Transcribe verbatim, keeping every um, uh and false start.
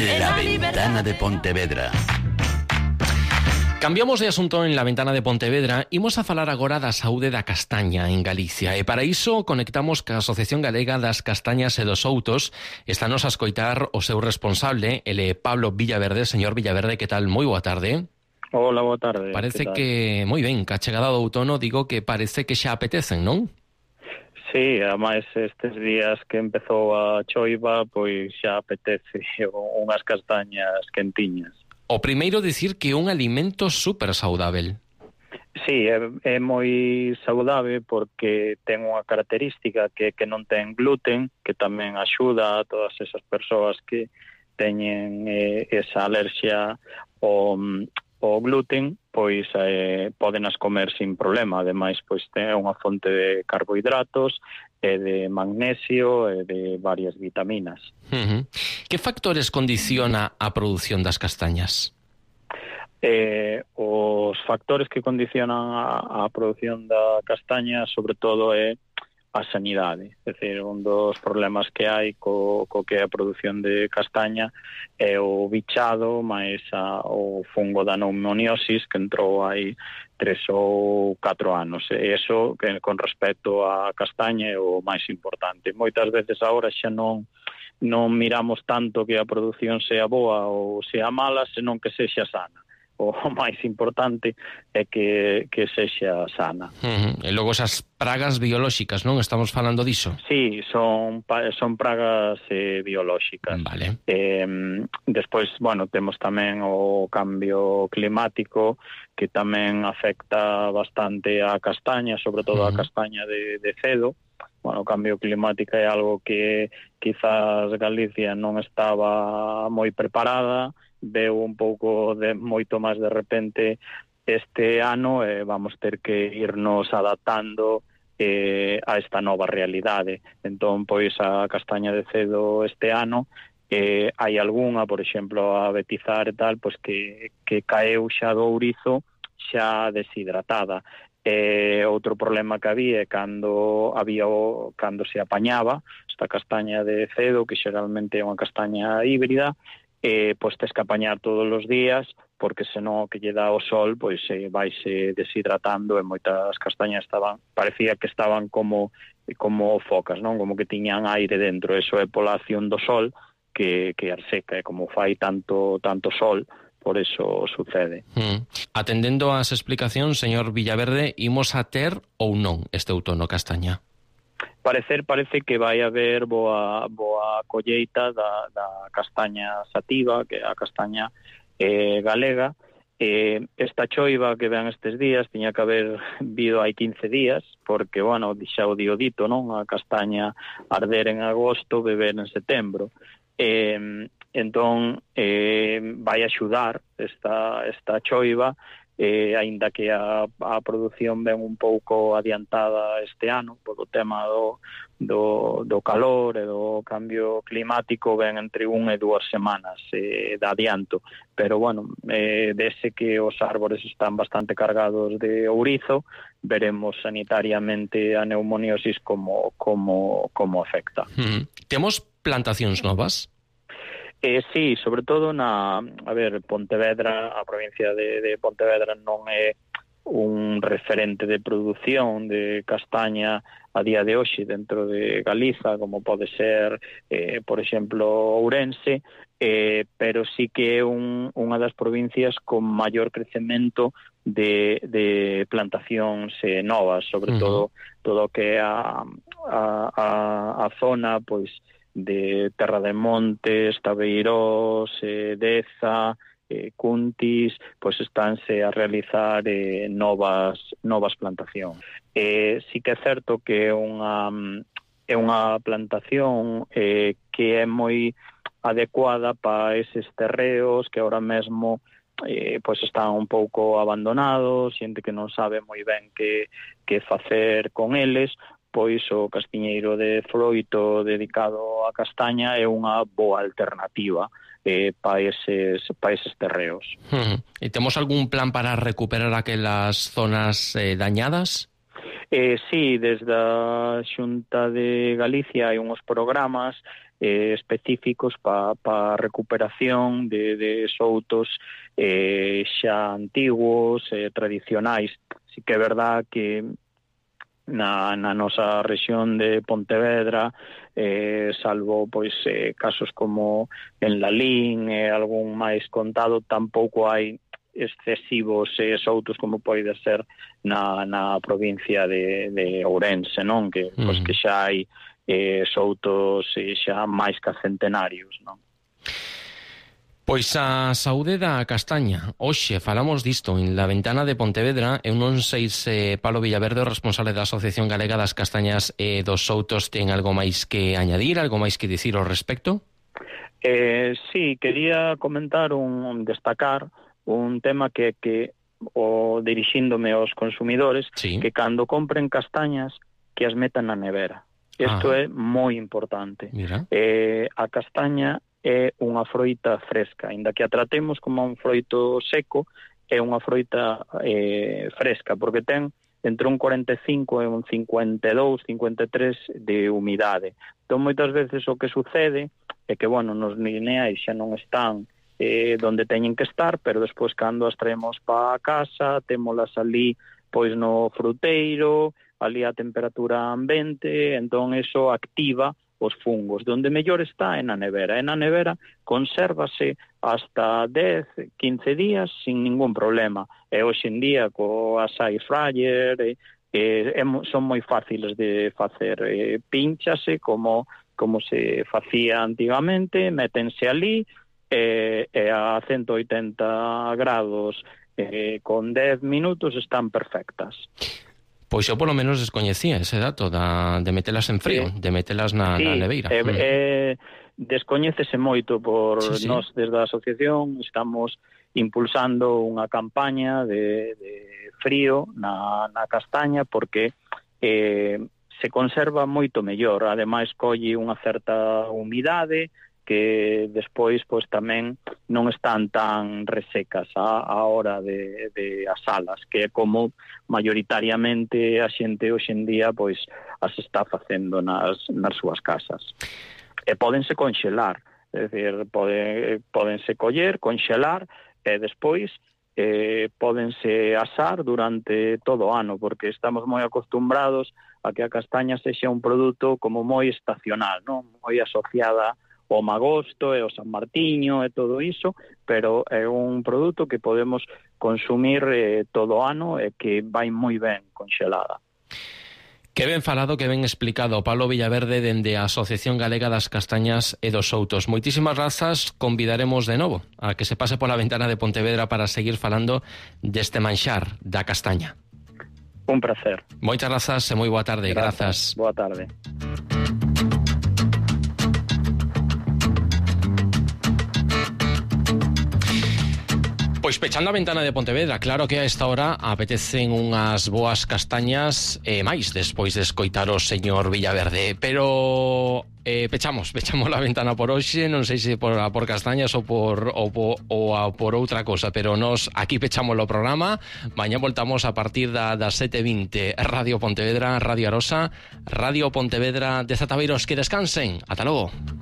La Ventana de Pontevedra. Cambiamos de asunto en La Ventana de Pontevedra. Imos a falar agora da saúde da castaña en Galicia. E para iso conectamos ca Asociación Galega das Castañas e dos Outos. Estanos a escoitar o seu responsable, ele Pablo Villaverde. Señor Villaverde, que tal? Moi boa tarde. Hola, boa tarde. Parece que, moi ben, que a chegada do outono, digo que parece que xa apetecen, non? Sí, ademais estes días que empezou a choiva, pois xa apetece unhas castañas quentiñas. O primeiro dicir que é un alimento super saudável. Sí, é, é moi saudável porque ten unha característica que, que non ten gluten, que tamén axuda a todas esas persoas que teñen eh, esa alerxia ao, ao gluten, pois eh, podenas comer sin problema. Ademais, pois ten unha fonte de carbohidratos, e de magnesio e de varias vitaminas. Uh-huh. Que factores condiciona a produción das castañas? Eh, os factores que condicionan a, a produción da castaña, sobre todo, é a sanidade. É dicir, un dos problemas que hai co, co que é a produción de castaña é o bichado máis a, o fungo da pneumoniosis que entrou aí tres ou catro anos. E iso, que con respecto á castaña, é o máis importante. Moitas veces agora xa non non miramos tanto que a produción sea boa ou sea mala, senón que sexa sana. O máis importante é que, que sexa sana. Uh-huh. E logo esas pragas biolóxicas, non? Estamos falando diso? Sí, son, son pragas eh, biolóxicas. Vale. Eh, despois, bueno, temos tamén o cambio climático que tamén afecta bastante a castaña, sobre todo uh-huh. a castaña de, de cedo. Bueno, o cambio climático é algo que quizás Galicia non estaba moi preparada, veu un pouco de moito máis de repente este ano e vamos ter que irnos adaptando eh, a esta nova realidade. Entón, pois, a castaña de cedo este ano eh, hai algunha, por exemplo, a betizar e tal, pois que, que caeu xa do ourizo xa deshidratada. E outro problema que había é cando había o, cando se apañaba esta castaña de cedo, que xeralmente é unha castaña híbrida, eh, pois tes que apañar todos os días, porque senón que lle dá o sol, pois eh, vaise deshidratando e moitas castañas estaban, parecía que estaban como como focas, non? Como que tiñan aire dentro. Eso é pola acción do sol que, que arseca, e como fai tanto tanto sol, por eso sucede. Mm. Atendendo ás explicacións, señor Villaverde, imos a ter ou non este outono castaña? Parecer parece que vai haber boa boa colleita da, da castaña sativa, que é a castaña eh, galega. Eh, esta choiva que ven estes días tiña que haber vido hai quince días, porque, bueno, xa o dio dito, non? A castaña arder en agosto, beber en setembro. Eh, entón, eh, vai axudar esta, esta choiva, eh, aínda que a, a produción ven un pouco adiantada este ano polo tema do, do, do calor e do cambio climático, ven entre un e dúas semanas eh, de adianto, pero bueno, eh, dese que os árbores están bastante cargados de ourizo, veremos sanitariamente a pneumoniosis como, como, como afecta. Mm. Temos plantacións novas? Eh, sí, sobre todo na, a ver, Pontevedra, a provincia de, de Pontevedra non é un referente de produción de castaña a día de hoxe dentro de Galiza, como pode ser, eh, por exemplo, Ourense, eh, pero sí que é un, unha das provincias con maior crecemento de, de plantacións eh, novas, sobre uh-huh. todo todo que é a, a, a, a zona, pois, de Terra de Montes, Tabeirós, eh, Deza, eh, Cuntis, pois estánse a realizar eh, novas novas plantacións. Eh, sí que é certo que é unha é unha plantación eh, que é moi adecuada para eses terreos que ahora mesmo eh, pois están un pouco abandonados, xente que non sabe moi ben que, que facer con eles, pois o castiñeiro de froito dedicado á castaña é unha boa alternativa eh, para eses, pa eses terreos. Uh-huh. E temos algún plan para recuperar aquelas zonas eh, dañadas? Eh, sí, desde a Xunta de Galicia hai unhos programas eh, específicos para pa recuperación de, de soutos eh, xa antigos, eh, tradicionais. Si que é verdad que na, na nosa rexión de Pontevedra, eh, salvo pois eh, casos como en Lalín e eh, algún máis contado, tampouco hai excesivos eh, soutos como pode ser na, na provincia de, de Ourense, non? Que, mm. pois, que xa hai eh, soutos eh, xa máis que centenarios, non? Pois a saúde da castaña. Hoxe falamos disto en La Ventana de Pontevedra. Eu non sei se Pablo Villaverde, o responsable da Asociación Galega das Castañas e dos Soutos, ten algo máis que añadir, algo máis que dicir ao respecto? Eh, sí, quería comentar un, un destacar un tema que, que o dirixíndome aos consumidores, sí, que cando compren castañas que as metan na nevera. Isto ah. é moi importante. Eh, a castaña é unha froita fresca, inda que a tratemos como un froito seco, é unha froita eh, fresca, porque ten entre un cuarenta e cinco e un cincuenta e dous, cincuenta e tres de humidade. Entón, moitas veces o que sucede é que, bueno, nos lineais xa non están eh, donde teñen que estar, pero despois cando as traemos para a casa, témolas ali pois no fruteiro, ali a temperatura ambiente, entón eso activa os fungos. Donde mellor está é na nevera. E na nevera consérvase hasta dez, quince días sin ningún problema. E hoxe en día co as air fryer e, e, e, son moi fáciles de facer. E, pínchase como como se facía antigamente, métense ali, e, e a ciento oitenta grados eh, con dez minutos están perfectas. Pois eu polo menos descoñecía ese dato da, de metelas en frío, sí, de metelas na, sí, na neveira. Eh, mm. eh, descoñécese moito por sí, sí. Nós desde a asociación estamos impulsando unha campaña de, de frío na, na castaña porque eh, se conserva moito mellor, ademais colle unha certa humidade que despois pois tamén non están tan resecas a, a hora de, de as alas, que é como maioritariamente a xente hoxe en día pois as está facendo nas, nas súas casas. E pódense conxelar, é dicir, pode, pódense coller, conxelar e despois eh, pódense asar durante todo o ano, porque estamos moi acostumbrados a que a castaña sexa un produto como moi estacional, non? Moi asociada o magosto e o San Martiño e todo iso, pero é un produto que podemos consumir eh, todo o ano e que vai moi ben conxelada. Que ben falado, que ben explicado Pablo Villaverde dende a Asociación Galega das Castañas e dos Soutos. Moitísimas grazas, convidaremos de novo a que se pase pola ventana de Pontevedra para seguir falando deste manxar da castaña. Un placer. Moitas grazas e moi boa tarde. Grazas. Grazas. Boa tarde. Pois pechando a ventana de Pontevedra, claro que a esta hora apetecen unhas boas castañas e máis despois de escoitar o señor Villaverde, pero eh, pechamos, pechamos a ventana por hoxe, non sei se por, por castañas ou por, ou, por, ou a, por outra cosa, pero nos aquí pechamos o programa. Mañá voltamos a partir da, das sete e vinte. Radio Pontevedra, Radio Arosa, Radio Pontevedra de Zataveiros. Que descansen. Ata logo.